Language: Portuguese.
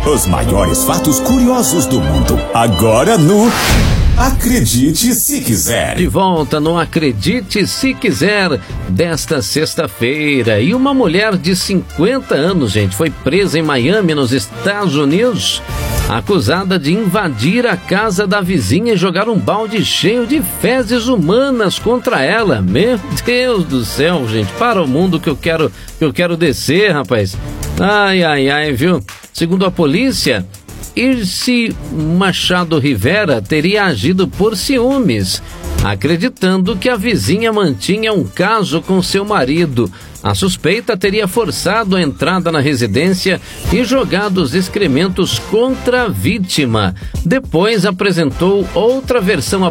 Os maiores fatos curiosos do mundo. Agora no Acredite Se Quiser. De volta no Acredite Se Quiser desta sexta-feira. E uma mulher de 50 anos, gente, foi presa em Miami, nos Estados Unidos, acusada de invadir a casa da vizinha e jogar um balde cheio de fezes humanas contra ela. Meu Deus do céu, gente, para o mundo que eu quero descer, rapaz. Ai, viu? Segundo a polícia, Irce Machado Rivera teria agido por ciúmes, acreditando que a vizinha mantinha um caso com seu marido. A suspeita teria forçado a entrada na residência e jogado os excrementos contra a vítima. Depois apresentou outra versão